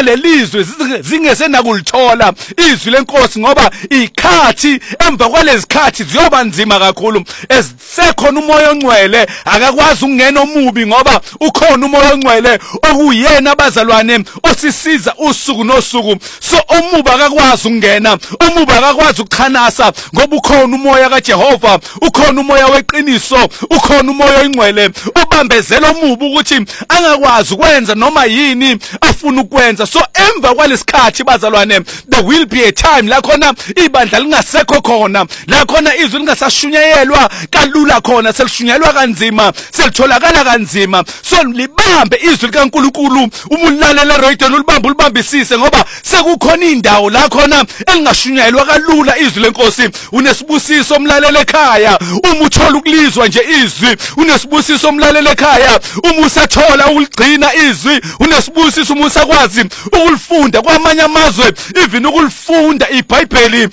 noma lelizwe zingesena kulithola izwi lenkosi ngoba ikhathi emva kwalezikhathi ziyoba nzima kakhulu esekhona umoya ongcwele akakwazi ukungena omubi ngoba ukhona umoya ongcwele okuyena abazalwane osisiza usuku nosuku so omubi akakwazi ukungena omubi akakwazi ukukhanasa ngoba ukhona umoya kaJehova ukhona umoya weqiniso ukhona umoya ongcwele obambezela omubi ukuthi angakwazi ukwenza noma yini afuna ukwenza so emva kwalesikhathi bazalwane there will be a time la khona ibandla lingasekho khona la khona izwi lingasashunyayelwa kalula khona selishunyayelwa kanzima selitholakala kanzima so libambe izwi likaNkulunkulu umulalela radio ulibambisise ngoba sekukhona indawo la khona elingashunyayelwa kalula izwi lenkosi unesibusiso umlalela ekhaya uma uthola ukulizwa nje izwi unesibusiso umlalela ekhaya uma usathola uligcina izwi unesibusiso uma usakwazi ukulifunda kwamanye amazwe even ukulifunda iBhayibheli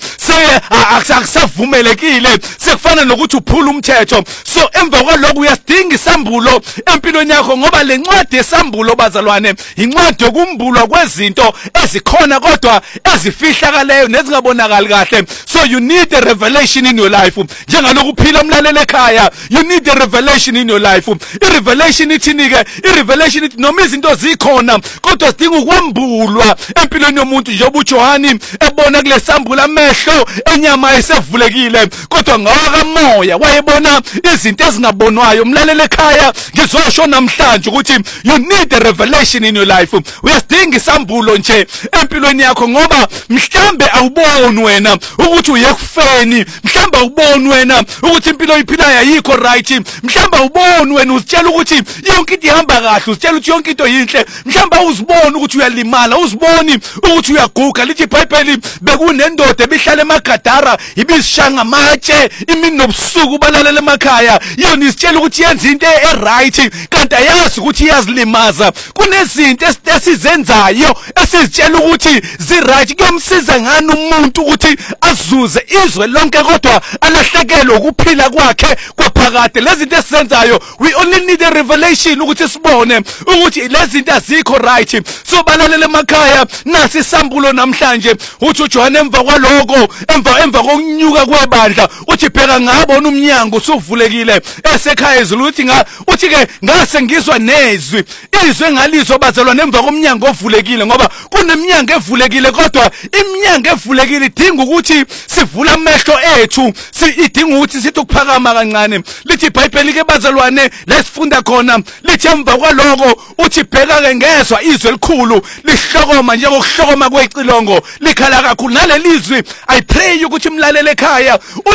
akusavumelekile sekufana nokuthi uphula umthetho so emva kwalokho uyasidinga isambulo empilweni yakho ngoba lencwadi yesambulo bazalwane incwadi yokumbulwa kwezinto ezikhona kodwa ezifihlakaleyo nezingabonakali kahle so you need a revelation in your life njengalokhu uphila umlalela ekhaya you need a revelation in your life i-revelation ithini-ke i-revelation ithi noma izinto zikhona kodwa sidinga ukwambulwa empilweni yomuntu njengoba uJohani ebona kule sambulo amehlo enyama esevulekile kodwa ngawakamoya wayebona izinto ezingabonwayo umlalela ekhaya ngizosho namhlanje ukuthi you need a revelation in your life uyasidinga isambulo nje empilweni yakho ngoba mhlambe awuboni wena ukuthi uyekufeni mhlambe awuboni wena ukuthi impilo oyiphilayo ayikho right mhlambe awuboni wena uzitshela ukuthi yonke into ihamba kahle uzitshela ukuthi yonke into yinhle mhlambe uzibona ukuthi uyalimala uziboni ukuthi uyaguga lithi iBhayibheli bekunendoda ebihlala emagadara ibisishanga amatshe imini nobusuku balalela emakhaya yona isitshela ukuthi yenza into right kanti ayazi ukuthi iyazilimaza kunezinto esizenzayo esizitshela ukuthi zi-right kuyomsiza ngani umuntu ukuthi azuze izwe lonke kodwa alahlekelwe ukuphila kwakhe kwaphakade lezi zinto esizenzayo we only need a revelation ukuthi sibone ukuthi lezi zinto azikho right so balalela emakhaya nasi isambulo namhlanje uthi uJohane emva kwaloko emva kokunyuka kwebandla uthi bheka ngabona umnyango usuvulekile esekhaya izulu uthi ke ngase ngizwa nezwi izwi engalizwa bazalwane emva komnyango ovulekile ngoba kuneminyango evulekile kodwa iminyango evulekile idinga ukuthi sivula amehlo ethu idinga ukuthi sithi ukuphakama kancane lithi iBhayibheli ke bazalwane lesifunda khona lithi emva kwaloko uthi bheka ke ngezwe izwi elikhulu lihlokoma njengokuhlokoma kwecilongo likhala kakhulu nalelizwi I pray ukuthi mlalele ekhaya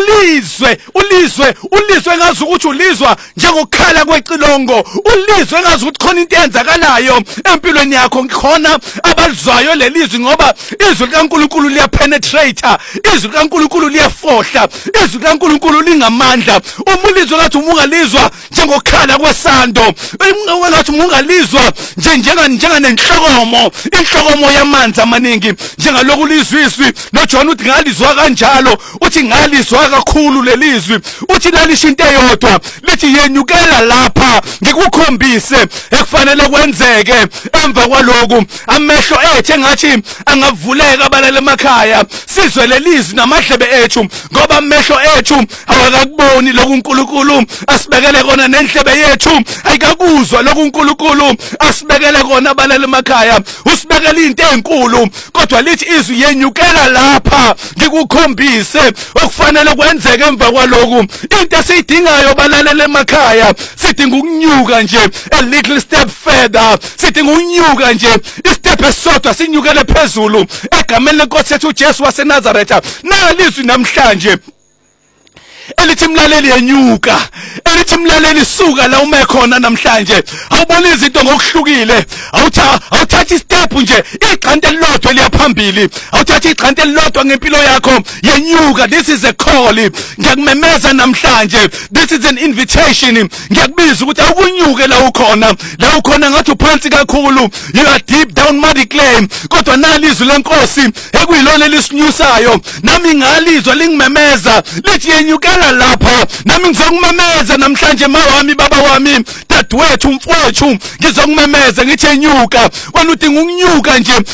ulizwe ngazi ukuthi ulizwa njengokukhala kwecilongo ulizwe ngazi ukuthi khona into eyenzakalayo empilweni yakho ngikhona abalizwayo lelizwi ngoba izwi likaNkulunkulu liyapenetrate izwi likaNkulunkulu liyafohla izwi likaNkulunkulu lingamandla uma ulizwe ngathi ungalizwa njengokukhala kwesando ngathi ungalizwa njenganenhlokomo inhlokomo yamanzi amaningi njengalokhu ulizwi noJohn uthi ngalizwa kanjalo uthi ngalizwa kakhulu lelizwi uthi lalisho into eyodwa lithi yenyukela lapha ngikukhombise ekufanele kwenzeke emva kwaloku amehlo ethu engathi angavuleka balala emakhaya sizwe lelizwi namadlebe ethu ngoba amehlo ethu awakakuboni lokhu uNkulunkulu asibekele kona nendlebe yethu ayikakuzwa lokhu uNkulunkulu asibekele kona balala emakhaya usibekele into ezinkulu kodwa lithi izwi yenyukela lapha ngikukhombise okufanele kwenzeke emva kwaloku into esiyidingayo balalela emakhaya sidinga ukunyuka nje a little step further sidinga ukunyuka nje istep esodwa sinyukele phezulu egameni lenkosi yethu uJesu waseNazaretha nalizwi namhlanje elithi mlaleli yenyuka elithi mlaleli suka la uma ekhona namhlanje awubona izinto ngokuhlukile awuthathi step nje iqhante elilodwa liyaphambili awuthathi iqhante elilodwa ngempilo yakho yenyuka this is a call ngiyakumemeza namhlanje this is an invitation ngiyakubiza ukuthi awukunyuke la ukhona ngathi uphansi kakhulu you are deep down muddy clay kodwa nalizwi lenkosi ekuyilona lisinyusayo nami ngalizwa lingimemeza lithi yenyuka lapha nami ngizokumemeza namhlanje mawami baba wami dadewethu mfowethu ngizokumemeza ngithi enyuka wena udinga ukunyuka nje